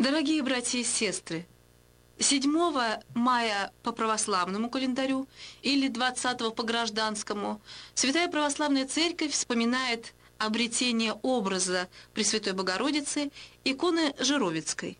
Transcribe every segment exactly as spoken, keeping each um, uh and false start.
Дорогие братья и сестры, седьмого мая по православному календарю или двадцатого по гражданскому Святая Православная Церковь вспоминает обретение образа Пресвятой Богородицы иконы Жировицкой.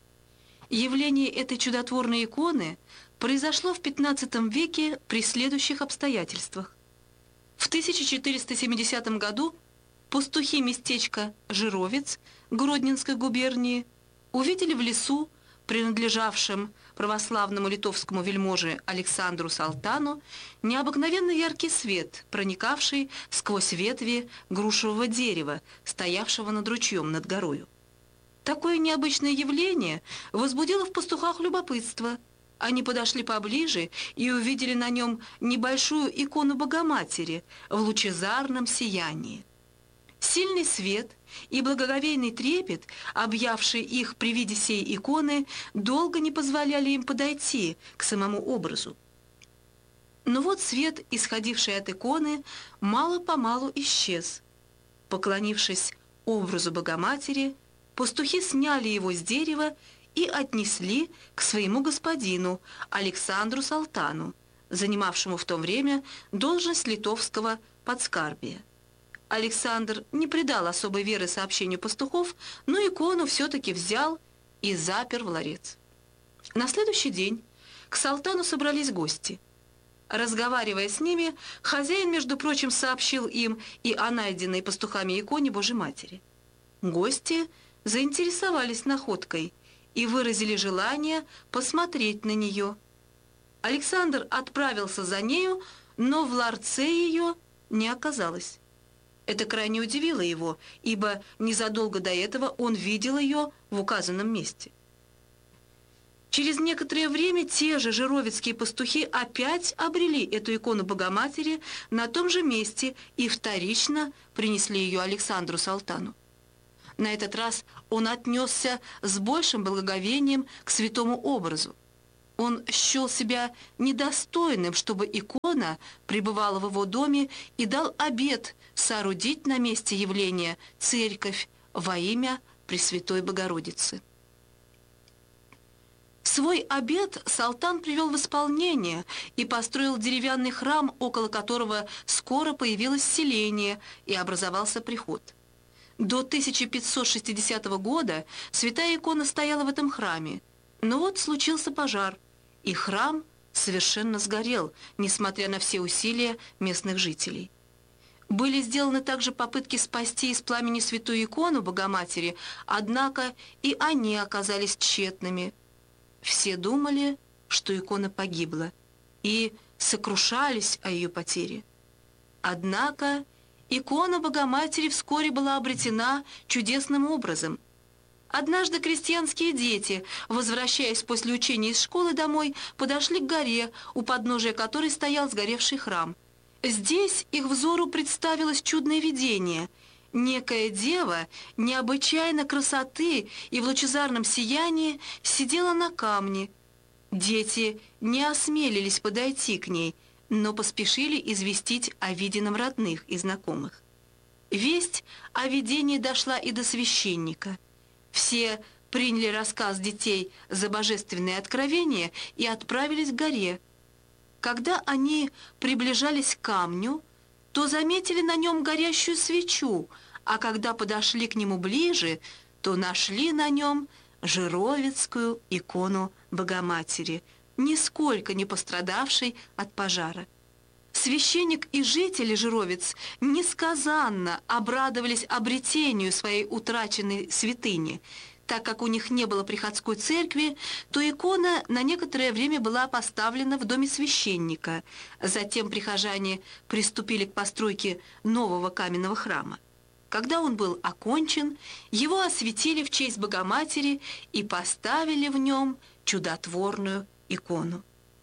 Явление этой чудотворной иконы произошло в пятнадцатом веке при следующих обстоятельствах. В тысяча четыреста семидесятом году пастухи местечка Жировец Гродненской губернии увидели в лесу, принадлежавшем православному литовскому вельможе Александру Салтану, необыкновенно яркий свет, проникавший сквозь ветви грушевого дерева, стоявшего над ручьем над горою. Такое необычное явление возбудило в пастухах любопытство. Они подошли поближе и увидели на нем небольшую икону Богоматери в лучезарном сиянии. Сильный свет и благоговейный трепет, объявший их при виде сей иконы, долго не позволяли им подойти к самому образу. Но вот свет, исходивший от иконы, мало-помалу исчез. Поклонившись образу Богоматери, пастухи сняли его с дерева и отнесли к своему господину Александру Салтану, занимавшему в то время должность литовского подскарбия. Александр не придал особой веры сообщению пастухов, но икону все-таки взял и запер в ларец. На следующий день к Салтану собрались гости. Разговаривая с ними, хозяин, между прочим, сообщил им и о найденной пастухами иконе Божьей Матери. Гости заинтересовались находкой и выразили желание посмотреть на нее. Александр отправился за нею, но в ларце ее не оказалось. Это крайне удивило его, ибо незадолго до этого он видел ее в указанном месте. Через некоторое время те же жировицкие пастухи опять обрели эту икону Богоматери на том же месте и вторично принесли ее Александру Салтану. На этот раз он отнесся с большим благоговением к святому образу. Он счел себя недостойным, чтобы икона пребывала в его доме, и дал обет соорудить на месте явления церковь во имя Пресвятой Богородицы. Свой обет Салтан привел в исполнение и построил деревянный храм, около которого скоро появилось селение и образовался приход. До тысяча пятьсот шестидесятого года святая икона стояла в этом храме, но вот случился пожар, и храм совершенно сгорел, несмотря на все усилия местных жителей. Были сделаны также попытки спасти из пламени святую икону Богоматери, однако и они оказались тщетными. Все думали, что икона погибла, и сокрушались о ее потере. Однако икона Богоматери вскоре была обретена чудесным образом. Однажды крестьянские дети, возвращаясь после учения из школы домой, подошли к горе, у подножия которой стоял сгоревший храм. Здесь их взору представилось чудное видение. Некая дева необычайно красоты и в лучезарном сиянии сидела на камне. Дети не осмелились подойти к ней, но поспешили известить о виденном родных и знакомых. Весть о видении дошла и до священника. Все приняли рассказ детей за божественное откровение и отправились к горе. Когда они приближались к камню, то заметили на нем горящую свечу, а когда подошли к нему ближе, то нашли на нем жировицкую икону Богоматери, нисколько не пострадавшей от пожара. Священник и жители Жировец несказанно обрадовались обретению своей утраченной святыни. Так как у них не было приходской церкви, то икона на некоторое время была поставлена в доме священника. Затем прихожане приступили к постройке нового каменного храма. Когда он был окончен, его осветили в честь Богоматери и поставили в нем чудотворную икону.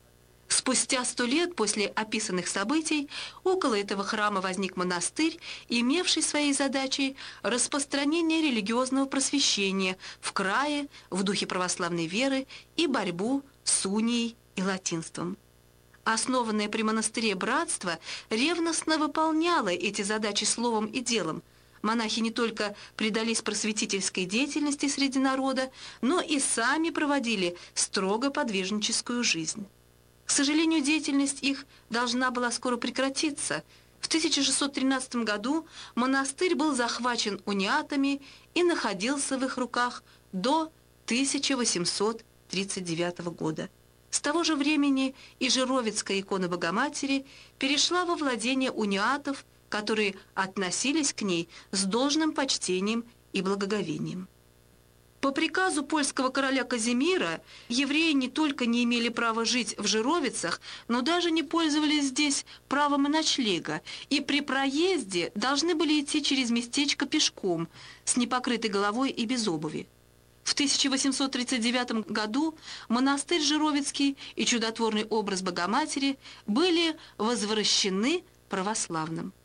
Спустя сто лет после описанных событий около этого храма возник монастырь, имевший своей задачей распространение религиозного просвещения в крае в духе православной веры и борьбу с унией и латинством. Основанное при монастыре братство ревностно выполняло эти задачи словом и делом. Монахи не только предались просветительской деятельности среди народа, но и сами проводили строго подвижническую жизнь. К сожалению, деятельность их должна была скоро прекратиться. В тысяча шестьсот тринадцатом году монастырь был захвачен униатами и находился в их руках до тысяча восемьсот тридцать девятого года. С того же времени и Жировицкая икона Богоматери перешла во владение униатов, которые относились к ней с должным почтением и благоговением. По приказу польского короля Казимира евреи не только не имели права жить в Жировицах, но даже не пользовались здесь правом ночлега, и при проезде должны были идти через местечко пешком, с непокрытой головой и без обуви. В тысяча восемьсот тридцать девятом году монастырь Жировицкий и чудотворный образ Богоматери были возвращены православным.